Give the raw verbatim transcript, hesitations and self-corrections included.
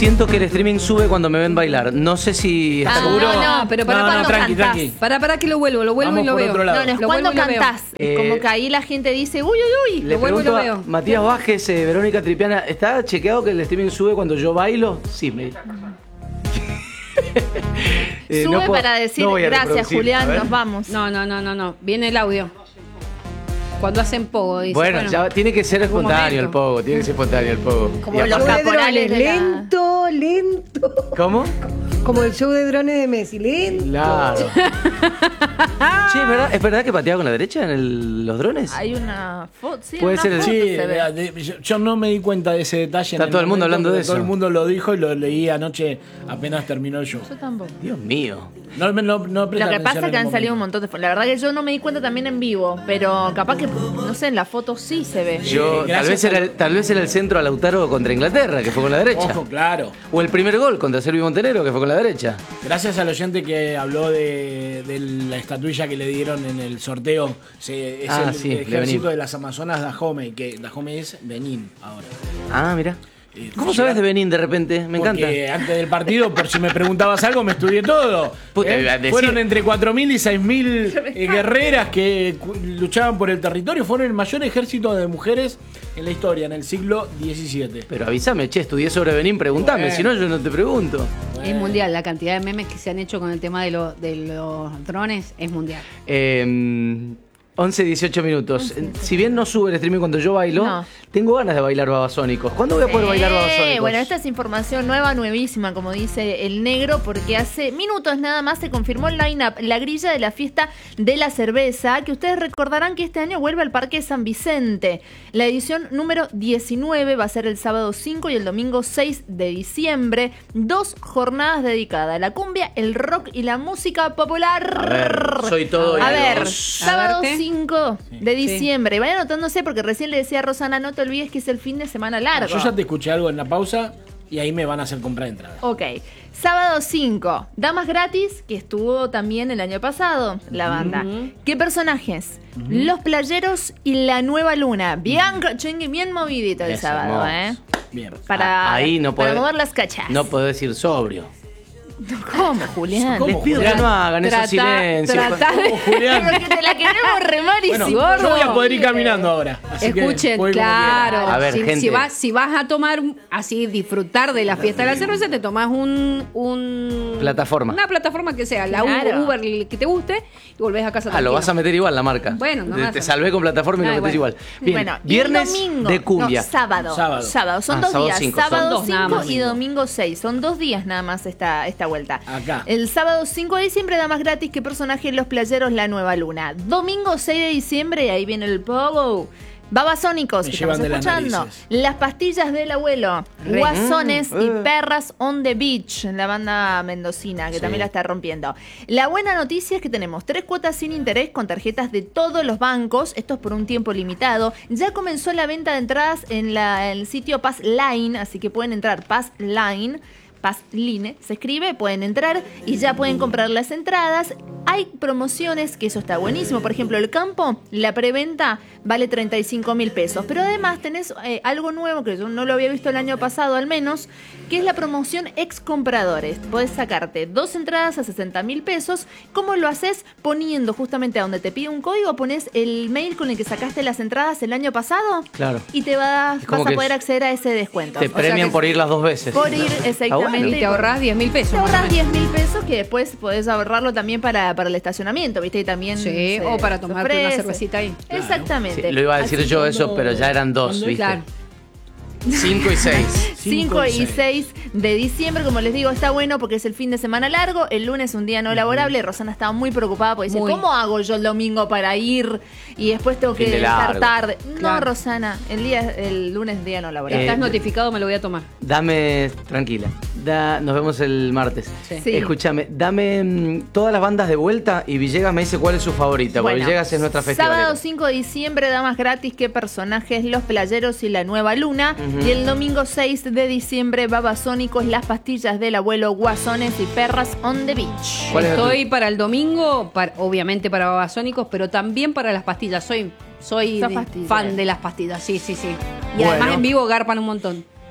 Siento que el streaming sube cuando me ven bailar. No sé si... Ah, ¿Seguro? No, no, pero para No, no, cuando tranqui, cantás. tranqui. Para, para que lo vuelvo, lo vuelvo Vamos y lo por veo. otro lado. No, no, es Lo cuando vuelvo y lo veo. cantás. Eh, Como que ahí la gente dice, uy, uy, uy. Le Lo vuelvo y pregunto lo a veo. Matías Vázquez, eh, Verónica Tripiana, ¿está chequeado que el streaming sube cuando yo bailo? Sí, me... Eh, Sube no puedo- para decir, no voy a gracias, reproducir. A Julián, ver. nos vamos. No, no, no, no, no. Viene el audio. Cuando hacen pogo, dice. Bueno, ya tiene que ser algún espontáneo el momento. pogo, tiene que ser espontáneo el pogo. Como Y los aparte- caporales de la- lento, lento. ¿Cómo? Como el show de drones de Messi, lento. Claro. Che, ¿es verdad, ¿es verdad que pateaba con la derecha en el- los drones? Hay una foto, sí, Puede una ser el- foto Sí, se ve. de- de- yo, yo no me di cuenta de ese detalle. Está en todo el mundo momento, hablando de pero Todo eso. el mundo lo dijo y lo leí anoche apenas terminó el show. Yo tampoco. Dios mío. No, no, no presté Lo que atención pasa es en que el han salido un momento. montón de fotos. La verdad que yo no me di cuenta también en vivo, pero capaz que, no sé, en la foto sí se ve. Yo, tal, gracias vez era el, tal vez era el centro a Lautaro contra Inglaterra, que fue con la derecha. Ojo, claro. O el primer gol contra Sergio Montenegro, que fue con la derecha. Gracias al oyente que habló de, de la estatuilla que le dieron en el sorteo. Se, es Ah, el sí, de ejército Benín. de las Amazonas Dahomey, que Dahomey es Benín ahora. Ah, mira. Eh, ¿Cómo sí, sabes de Benín de repente? Me encanta. Porque antes del partido, por si me preguntabas algo, me estudié todo. Pu- ¿Eh? eh, decir- Fueron entre cuatro mil y seis mil eh, guerreras que cu- luchaban por el territorio. Fueron el mayor ejército de mujeres en la historia, en el siglo diecisiete. Pero avísame, che, estudié sobre Benín, pregúntame, Bueno. si no yo no te pregunto. Es mundial. La cantidad de memes que se han hecho con el tema de, lo- de los drones es mundial. Eh, once, dieciocho minutos. Si bien no sube el streaming cuando yo bailo, No. tengo ganas de bailar babasónicos. ¿Cuándo voy a poder bailar Eh, babasónicos? Bueno, esta es información nueva, nuevísima, como dice el negro, porque hace minutos nada más se confirmó el line-up, la grilla de la fiesta de la cerveza, que ustedes recordarán que este año vuelve al Parque San Vicente. La edición número diecinueve va a ser el sábado cinco y el domingo seis de diciembre. Dos jornadas dedicadas a la cumbia, el rock y la música popular. A ver, soy todo A oídos. ver, sábado A verte. cinco de diciembre. Vayan anotándose porque recién le decía a Rosana, no te olvides que es el fin de semana largo. Yo ya te escuché algo en la pausa y ahí me van a hacer comprar entradas. Ok. Sábado cinco, Damas Gratis, que estuvo también el año pasado, la banda. ¿Qué personajes? Los Playeros y La Nueva Luna. Bien, cachengue, bien movidito el Es sábado, ¿eh? hermoso. Bien. Para, Ah, ahí no para puede- mover las cachas. No puedo decir sobrio. ¿Cómo, Julián? ¿Cómo, Les pido que Julián? no hagan esos Trata- silencios. trata de- ¿Cómo, Julián? Porque te la queremos remar y Bueno, si yo gordo. voy a poder ir caminando ahora. Así que Escuchen, voy como claro. quiera. A ver, si, gente. si vas, si vas a tomar un- así, disfrutar de la fiesta de la cerveza, te tomas un, un Plataforma. Una plataforma que sea, la Claro. Uber que te guste, y volvés a casa. Ah, lo tranquilo. vas a meter igual la marca. Bueno, no te, me te hace- salvé con plataforma y Ah, lo metes bueno. igual. Bien, Bueno, y viernes el domingo, de cumbia. No, sábado. Sábado. Sábado. Son Ah, dos sábado días. cinco, son sábado dos nada cinco más. y domingo seis. Son dos días nada más esta, esta vuelta. Acá. El sábado cinco de diciembre da más gratis que personaje en Los Playeros La Nueva Luna. Domingo seis de diciembre, ahí viene el pogo. Babasónicos, Me que llevan estamos de las escuchando. narices. Las pastillas del abuelo. Re- Guasones Mm, y eh. Perras on the Beach, la banda mendocina, que Sí. también la está rompiendo. La buena noticia es que tenemos tres cuotas sin interés con tarjetas de todos los bancos. Esto es por un tiempo limitado. Ya comenzó la venta de entradas en la- el sitio Pass Line, así que pueden entrar Pass Line. Passline se escribe, pueden entrar y ya pueden comprar las entradas. Hay promociones, que eso está buenísimo. Por ejemplo, el campo, la preventa vale treinta y cinco mil pesos. Pero además tenés eh, algo nuevo que yo no lo había visto el año pasado al menos, que es la promoción ex compradores. Podés sacarte dos entradas a sesenta mil pesos. ¿Cómo lo haces? Poniendo justamente a donde te pide un código, pones el mail con el que sacaste las entradas el año pasado Claro. y te va- Es como vas a que poder acceder a ese descuento. Te O sea premian que por ir las dos veces. por ir, exactamente. bueno. Y te ahorras diez mil pesos. Te más o ahorras menos. diez mil pesos que después podés ahorrarlo también para, para el estacionamiento, ¿viste? Y también Sí, se- o para se tomarte una ofrece. cervecita ahí. Exactamente. Sí, lo iba a decir Así yo cuando- eso, pero ya eran dos, cuando- ¿viste? Claro. Cinco y seis. cinco y seis de diciembre, como les digo, está bueno porque es el fin de semana largo. El lunes un día no laborable. Rosana estaba muy preocupada porque dice, Muy. ¿cómo hago yo el domingo para ir? Y después tengo Fin que de estar largo. tarde. No, Claro. Rosana, el día el lunes día no laborable. Eh, Estás notificado, me lo voy a tomar. Dame, tranquila. Da- nos vemos el martes. Sí. Sí. Escúchame, dame mm, todas las bandas de vuelta y Villegas me dice cuál es su favorita. Porque Bueno, Villegas es nuestra festivalera. Sábado cinco de diciembre, damas gratis, que personajes, Los Playeros y La Nueva Luna. Ujú. Y el domingo seis de diciembre, Babasónicos, Las Pastillas del Abuelo, Guasones y Perras on the Beach. ¿Cuál es el Estoy para el domingo, para- obviamente para Babasónicos, pero también para las pastillas. Soy, soy Sos de- pastillera. fan de las pastillas, sí, sí, sí. Y Bueno. además en vivo garpan un montón.